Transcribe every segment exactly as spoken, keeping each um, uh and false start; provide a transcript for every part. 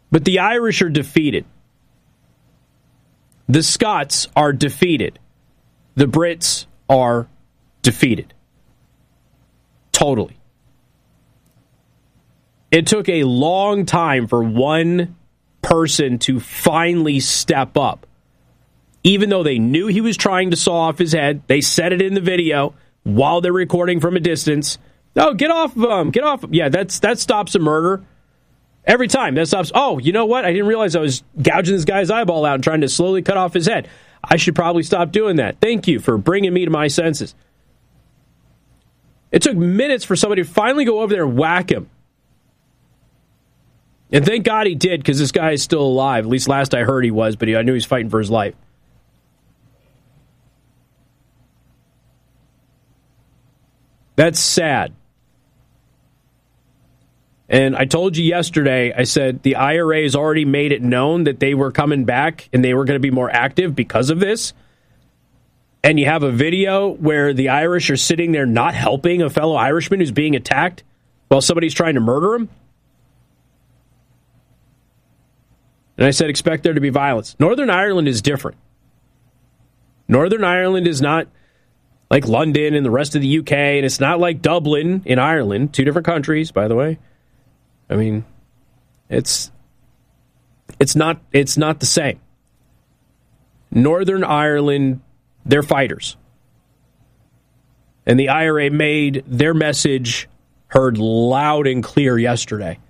But the Irish are defeated. The Scots are defeated. The Brits are defeated. Totally. It took a long time for one person to finally step up. Even though they knew he was trying to saw off his head, they said it in the video while they're recording from a distance. Oh, get off of him. Get off. Yeah, that's that stops a murder. Every time that stops. Oh, you know what? I didn't realize I was gouging this guy's eyeball out and trying to slowly cut off his head. I should probably stop doing that. Thank you for bringing me to my senses. It took minutes for somebody to finally go over there and whack him. And thank God he did, because this guy is still alive. At least last I heard he was, but he, I knew he was fighting for his life. That's sad. And I told you yesterday, I said the I R A has already made it known that they were coming back and they were going to be more active because of this. And you have a video where the Irish are sitting there not helping a fellow Irishman who's being attacked while somebody's trying to murder him. And I said, expect there to be violence. Northern Ireland is different. Northern Ireland is not like London and the rest of the U K, and it's not like Dublin in Ireland. Two different countries, by the way. I mean, it's it's not it's not the same. Northern Ireland, they're fighters. And the I R A made their message heard loud and clear yesterday.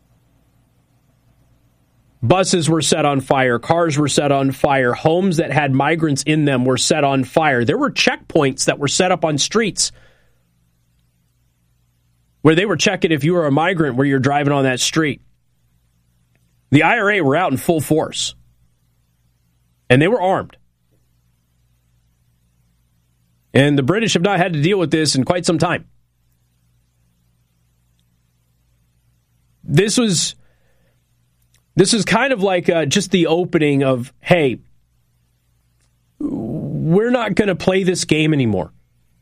Buses were set on fire. Cars were set on fire. Homes that had migrants in them were set on fire. There were checkpoints that were set up on streets where they were checking if you were a migrant where you're driving on that street. The I R A were out in full force. And they were armed. And the British have not had to deal with this in quite some time. This was... This is kind of like uh, just the opening of, hey, we're not going to play this game anymore.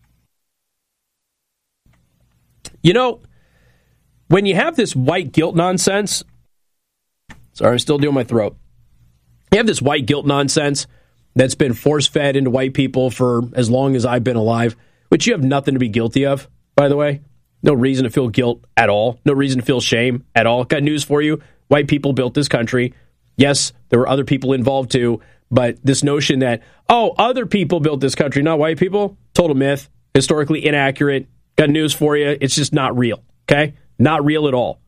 You know, when you have this white guilt nonsense, sorry, I'm still doing my throat. You have this white guilt nonsense that's been force-fed into white people for as long as I've been alive, which you have nothing to be guilty of, by the way. No reason to feel guilt at all. No reason to feel shame at all. Got news for you. White people built this country. Yes, there were other people involved too, but this notion that, oh, other people built this country, not white people, total myth, historically inaccurate. Got news for you. It's just not real, okay? Not real at all.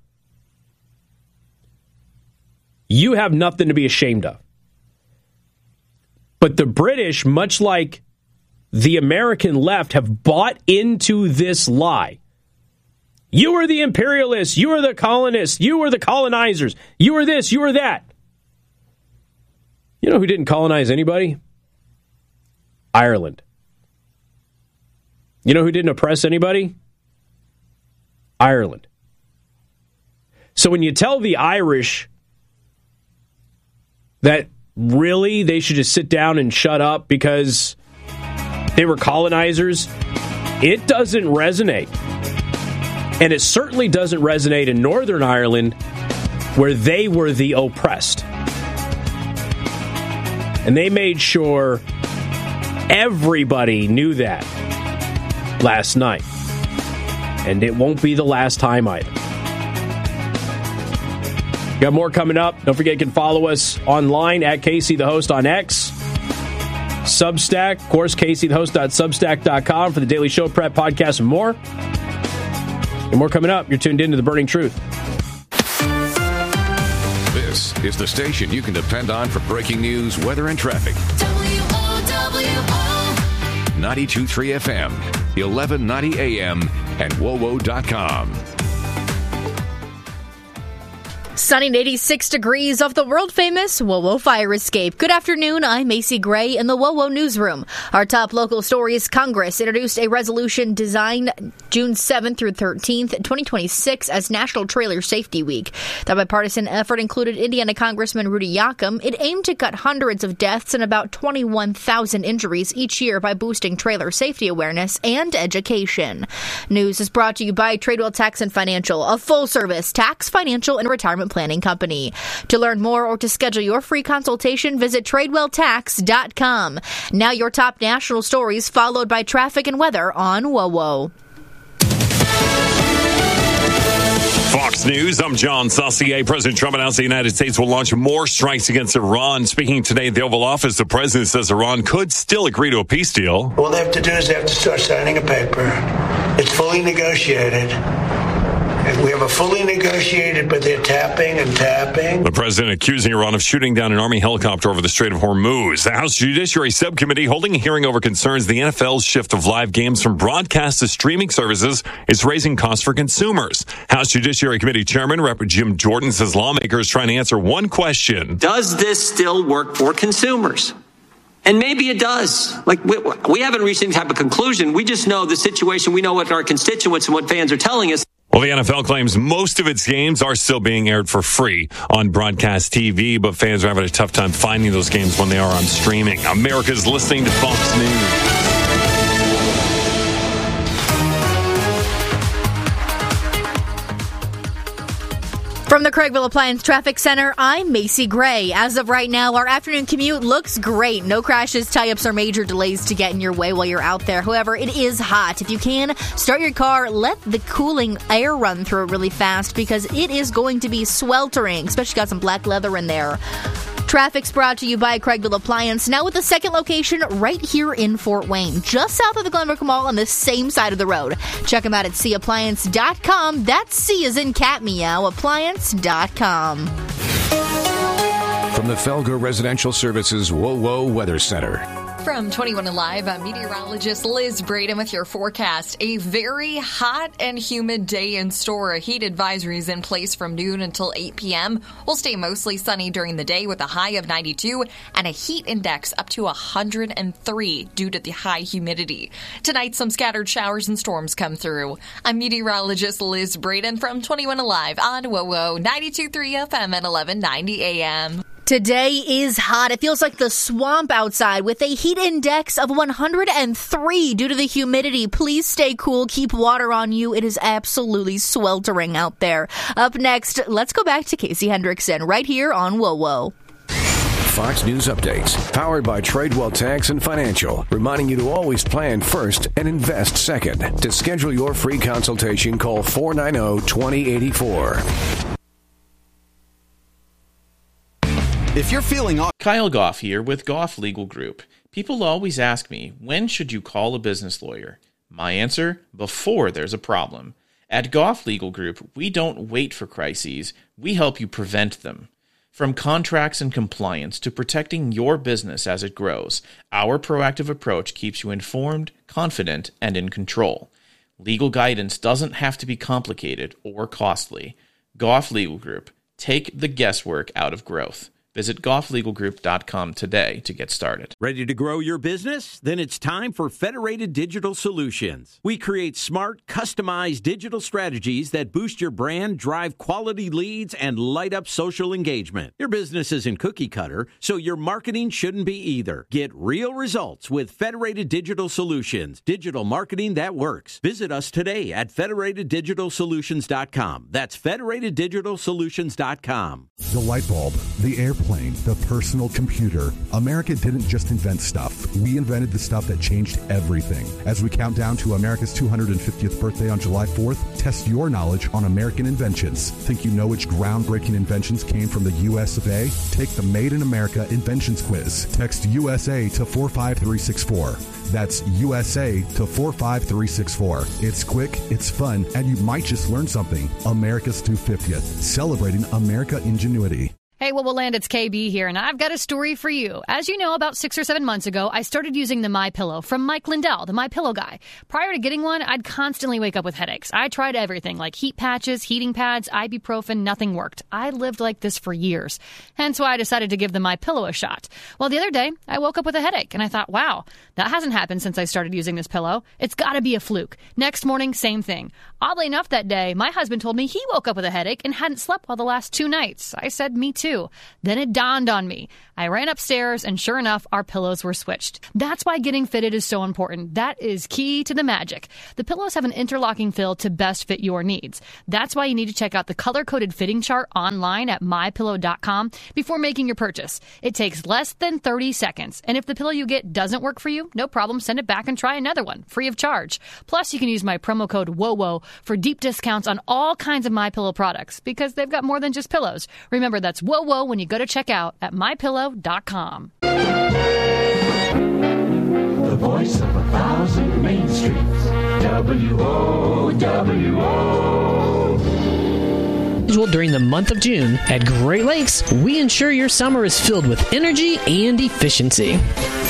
You have nothing to be ashamed of. But the British, much like the American left, have bought into this lie. You are the imperialists. You are the colonists. You are the colonizers. You are this. You are that. You know who didn't colonize anybody? Ireland. You know who didn't oppress anybody? Ireland. So when you tell the Irish that really they should just sit down and shut up because they were colonizers, it doesn't resonate. And it certainly doesn't resonate in Northern Ireland, where they were the oppressed. And they made sure everybody knew that last night. And it won't be the last time either. Got more coming up. Don't forget you can follow us online at Casey the Host on X. Substack, of course, casey the host dot substack dot com for the Daily Show Prep Podcast and more. And more coming up. You're tuned into The Burning Truth. This is the station you can depend on for breaking news, weather, and traffic. W O W O ninety-two point three F M, eleven ninety A M, and W O W O dot com. Sunny and eighty-six degrees off the world-famous W O W O fire escape. Good afternoon, I'm Macy Gray in the W O W O Newsroom. Our top local stories: Congress introduced a resolution designed June seventh through thirteenth, twenty twenty-six as National Trailer Safety Week. The bipartisan effort included Indiana Congressman Rudy Yoakum. It aimed to cut hundreds of deaths and about twenty-one thousand injuries each year by boosting trailer safety awareness and education. News is brought to you by Tradewell Tax and Financial, a full-service tax, financial, and retirement Investment Planning Company. To learn more or to schedule your free consultation, visit tradewell tax dot com. Now your top national stories, followed by traffic and weather on WOWO. Fox News, I'm John Saucier. President Trump announced the United States will launch more strikes against Iran. Speaking today at the Oval Office, the president says Iran could still agree to a peace deal. All they have to do is they have to start signing a paper. It's fully negotiated. We have a fully negotiated, but they're tapping and tapping. The president accusing Iran of shooting down an Army helicopter over the Strait of Hormuz. The House Judiciary Subcommittee holding a hearing over concerns the N F L's shift of live games from broadcast to streaming services is raising costs for consumers. House Judiciary Committee Chairman Representative Jim Jordan says lawmakers trying to answer one question. Does this still work for consumers? And maybe it does. Like, we, we haven't reached any type of conclusion. We just know the situation. We know what our constituents and what fans are telling us. Well, the N F L claims most of its games are still being aired for free on broadcast T V, but fans are having a tough time finding those games when they are on streaming. America's listening to Fox News. From the Craigville Appliance Traffic Center, I'm Macy Gray. As of right now, our afternoon commute looks great. No crashes, tie-ups, or major delays to get in your way while you're out there. However, it is hot. If you can, start your car, let the cooling air run through it really fast because it is going to be sweltering, especially got some black leather in there. Traffic's brought to you by Craigville Appliance, now with a second location right here in Fort Wayne, just south of the Glenbrook Mall on the same side of the road. Check them out at c appliance dot com. That's C as in cat meow, appliance dot com. From the Felger Residential Services WOWO Weather Center. From twenty-one Alive, I'm meteorologist Liz Braden with your forecast. A very hot and humid day in store. A heat advisory is in place from noon until eight p.m. We'll stay mostly sunny during the day with a high of ninety-two and a heat index up to one hundred three due to the high humidity. Tonight, some scattered showers and storms come through. I'm meteorologist Liz Braden from twenty-one Alive on WOWO ninety-two point three F M at eleven ninety A M. Today is hot. It feels like the swamp outside with a heat index of one hundred three due to the humidity. Please stay cool. Keep water on you. It is absolutely sweltering out there. Up next, let's go back to Casey Hendrickson right here on WOWO. Fox News Updates, powered by Tradewell Tax and Financial, reminding you to always plan first and invest second. To schedule your free consultation, call four nine zero, two zero eight four. If you're feeling off, Kyle Goff here with Goff Legal Group. People always ask me, when should you call a business lawyer? My answer, before there's a problem. At Goff Legal Group, we don't wait for crises, we help you prevent them. From contracts and compliance to protecting your business as it grows, our proactive approach keeps you informed, confident, and in control. Legal guidance doesn't have to be complicated or costly. Goff Legal Group, take the guesswork out of growth. Visit goff legal group dot com today to get started. Ready to grow your business? Then it's time for Federated Digital Solutions. We create smart, customized digital strategies that boost your brand, drive quality leads, and light up social engagement. Your business isn't cookie cutter, so your marketing shouldn't be either. Get real results with Federated Digital Solutions. Digital marketing that works. Visit us today at federated digital solutions dot com. That's federated digital solutions dot com. The light bulb, the airplane, the personal computer. America didn't just invent stuff. We invented the stuff that changed everything. As we count down to America's two hundred fiftieth birthday on July fourth, test your knowledge on American inventions. Think you know which groundbreaking inventions came from the U S of A? Take the Made in America Inventions Quiz. Text U S A to four five three six four. That's U S A to four five three six four. It's quick, it's fun, and you might just learn something. America's two hundred fiftieth, celebrating America ingenuity. Hey, what will land? It's K B here, and I've got a story for you. As you know, about six or seven months ago, I started using the MyPillow from Mike Lindell, the MyPillow guy. Prior to getting one, I'd constantly wake up with headaches. I tried everything, like heat patches, heating pads, ibuprofen, nothing worked. I lived like this for years. Hence why I decided to give the MyPillow a shot. Well, the other day, I woke up with a headache, and I thought, wow, that hasn't happened since I started using this pillow. It's got to be a fluke. Next morning, same thing. Oddly enough, that day, my husband told me he woke up with a headache and hadn't slept well the last two nights. I said, me too. too. Then it dawned on me. I ran upstairs, and sure enough, our pillows were switched. That's why getting fitted is so important. That is key to the magic. The pillows have an interlocking fill to best fit your needs. That's why you need to check out the color-coded fitting chart online at my pillow dot com before making your purchase. It takes less than thirty seconds. And if the pillow you get doesn't work for you, no problem. Send it back and try another one, free of charge. Plus, you can use my promo code WOWO for deep discounts on all kinds of MyPillow products because they've got more than just pillows. Remember, that's WOWO when you go to check out at my pillow dot com. The voice of a thousand main streets. W O W O. During the month of June at Great Lakes, we ensure your summer is filled with energy and efficiency.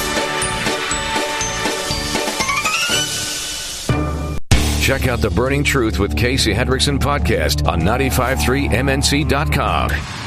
Check out the Burning Truth with Casey Hendrickson podcast on nine five three M N C dot com.